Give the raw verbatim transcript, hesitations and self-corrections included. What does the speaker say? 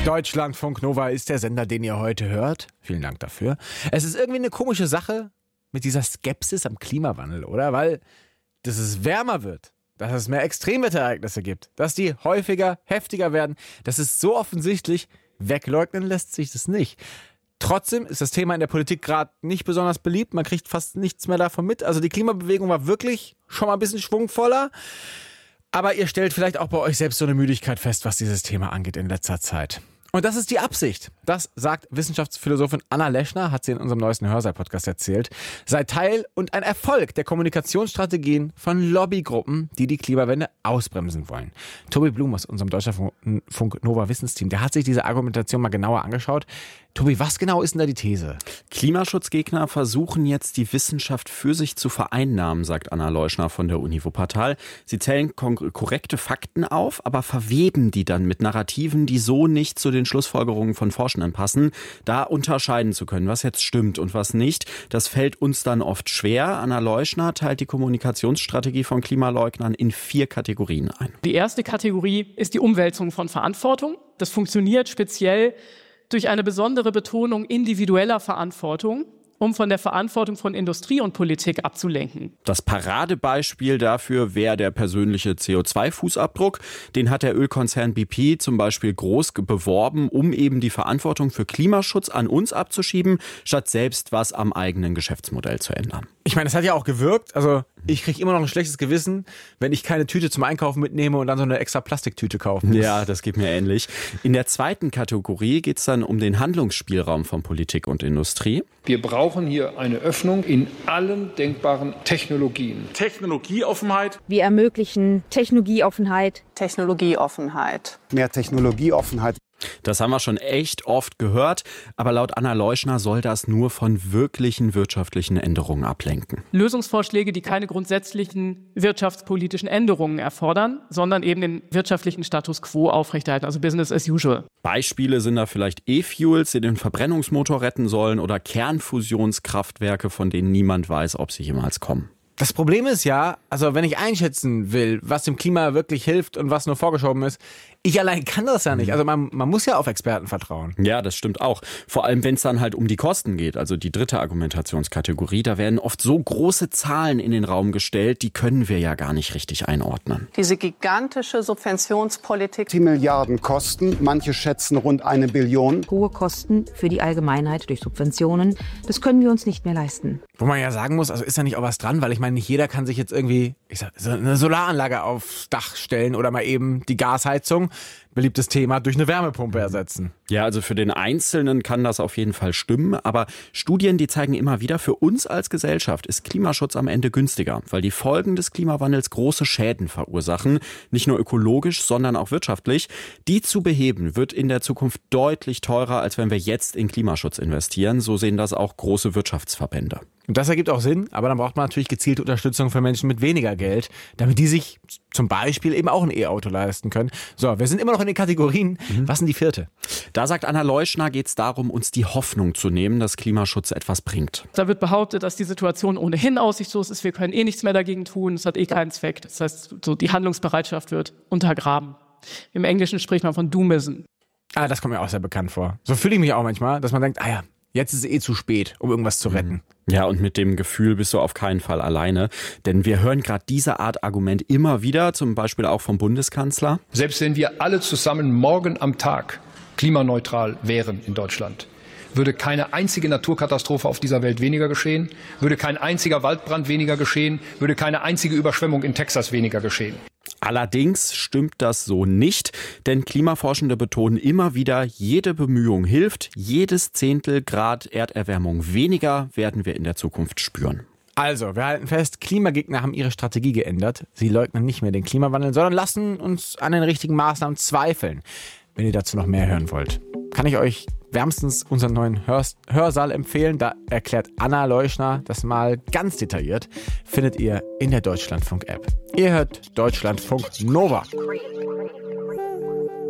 Deutschlandfunk Nova ist der Sender, den ihr heute hört. Vielen Dank dafür. Es ist irgendwie eine komische Sache mit dieser Skepsis am Klimawandel, oder? Weil, dass es wärmer wird, dass es mehr Extremwetterereignisse gibt, dass die häufiger, heftiger werden, das ist so offensichtlich, wegleugnen lässt sich das nicht. Trotzdem ist das Thema in der Politik gerade nicht besonders beliebt, man kriegt fast nichts mehr davon mit. Also die Klimabewegung war wirklich schon mal ein bisschen schwungvoller. Aber ihr stellt vielleicht auch bei euch selbst so eine Müdigkeit fest, was dieses Thema angeht in letzter Zeit. Und das ist die Absicht. Das sagt Wissenschaftsphilosophin Anna Leschner, hat sie in unserem neuesten Hörsaal-Podcast erzählt. Sei Teil und ein Erfolg der Kommunikationsstrategien von Lobbygruppen, die die Klimawende ausbremsen wollen. Tobi Blum aus unserem Deutschlandfunk Nova Wissensteam, der hat sich diese Argumentation mal genauer angeschaut. Tobi, was genau ist denn da die These? Klimaschutzgegner versuchen jetzt, die Wissenschaft für sich zu vereinnahmen, sagt Anna Leschner von der Uni Wuppertal. Sie zählen kon- korrekte Fakten auf, aber verweben die dann mit Narrativen, die so nicht zu den Schlussfolgerungen von Forschenden passen. Da unterscheiden zu können, was jetzt stimmt und was nicht, das fällt uns dann oft schwer. Anna Leschner teilt die Kommunikationsstrategie von Klimaleugnern in vier Kategorien ein. Die erste Kategorie ist die Umwälzung von Verantwortung. Das funktioniert speziell durch eine besondere Betonung individueller Verantwortung, um von der Verantwortung von Industrie und Politik abzulenken. Das Paradebeispiel dafür wäre der persönliche C O zwei Fußabdruck. Den hat der Ölkonzern B P zum Beispiel groß beworben, um eben die Verantwortung für Klimaschutz an uns abzuschieben, statt selbst was am eigenen Geschäftsmodell zu ändern. Ich meine, das hat ja auch gewirkt. Also ich kriege immer noch ein schlechtes Gewissen, wenn ich keine Tüte zum Einkaufen mitnehme und dann so eine extra Plastiktüte kaufen muss. Ja, das geht mir ähnlich. In der zweiten Kategorie geht es dann um den Handlungsspielraum von Politik und Industrie. Wir brauchen hier eine Öffnung in allen denkbaren Technologien. Technologieoffenheit. Wir ermöglichen Technologieoffenheit. Technologieoffenheit. Mehr Technologieoffenheit. Das haben wir schon echt oft gehört, aber laut Anna Leschner soll das nur von wirklichen wirtschaftlichen Änderungen ablenken. Lösungsvorschläge, die keine grundsätzlichen wirtschaftspolitischen Änderungen erfordern, sondern eben den wirtschaftlichen Status quo aufrechterhalten, also Business as usual. Beispiele sind da vielleicht E-Fuels, die den Verbrennungsmotor retten sollen, oder Kernfusionskraftwerke, von denen niemand weiß, ob sie jemals kommen. Das Problem ist ja, also wenn ich einschätzen will, was dem Klima wirklich hilft und was nur vorgeschoben ist, ich allein kann das ja nicht. Also man, man muss ja auf Experten vertrauen. Ja, das stimmt auch. Vor allem, wenn es dann halt um die Kosten geht, also die dritte Argumentationskategorie, da werden oft so große Zahlen in den Raum gestellt, die können wir ja gar nicht richtig einordnen. Diese gigantische Subventionspolitik. Die Milliarden kosten, manche schätzen rund eine Billion. Hohe Kosten für die Allgemeinheit durch Subventionen, das können wir uns nicht mehr leisten. Wo man ja sagen muss, also ist ja nicht auch was dran, weil ich meine, nicht jeder kann sich jetzt irgendwie ich sag, so eine Solaranlage aufs Dach stellen oder mal eben die Gasheizung, beliebtes Thema, durch eine Wärmepumpe ersetzen. Ja, also für den Einzelnen kann das auf jeden Fall stimmen, aber Studien, die zeigen immer wieder, für uns als Gesellschaft ist Klimaschutz am Ende günstiger, weil die Folgen des Klimawandels große Schäden verursachen, nicht nur ökologisch, sondern auch wirtschaftlich. Die zu beheben wird in der Zukunft deutlich teurer, als wenn wir jetzt in Klimaschutz investieren. So sehen das auch große Wirtschaftsverbände. Und das ergibt auch Sinn, aber dann braucht man natürlich gezielte Unterstützung für Menschen mit weniger Geld, damit die sich zum Beispiel eben auch ein E-Auto leisten können. So, wir sind immer noch in den Kategorien. Mhm. Was sind die vierte? Da sagt Anna Leschner, geht es darum, uns die Hoffnung zu nehmen, dass Klimaschutz etwas bringt. Da wird behauptet, dass die Situation ohnehin aussichtslos ist. Wir können eh nichts mehr dagegen tun. Es hat eh keinen Zweck. Das heißt, so die Handlungsbereitschaft wird untergraben. Im Englischen spricht man von Doomism. Ah, das kommt mir auch sehr bekannt vor. So fühle ich mich auch manchmal, dass man denkt, ah ja, jetzt ist es eh zu spät, um irgendwas zu retten. Ja, und mit dem Gefühl bist du auf keinen Fall alleine. Denn wir hören gerade diese Art Argument immer wieder, zum Beispiel auch vom Bundeskanzler. Selbst wenn wir alle zusammen morgen am Tag klimaneutral wären in Deutschland, würde keine einzige Naturkatastrophe auf dieser Welt weniger geschehen, würde kein einziger Waldbrand weniger geschehen, würde keine einzige Überschwemmung in Texas weniger geschehen. Allerdings stimmt das so nicht, denn Klimaforschende betonen immer wieder, jede Bemühung hilft, jedes Zehntel Grad Erderwärmung weniger werden wir in der Zukunft spüren. Also, wir halten fest, Klimagegner haben ihre Strategie geändert. Sie leugnen nicht mehr den Klimawandel, sondern lassen uns an den richtigen Maßnahmen zweifeln. Wenn ihr dazu noch mehr hören wollt, kann ich euch wärmstens unseren neuen Hör- Hörsaal empfehlen. Da erklärt Anna Leschner das mal ganz detailliert. Findet ihr in der Deutschlandfunk-App. Ihr hört Deutschlandfunk Nova.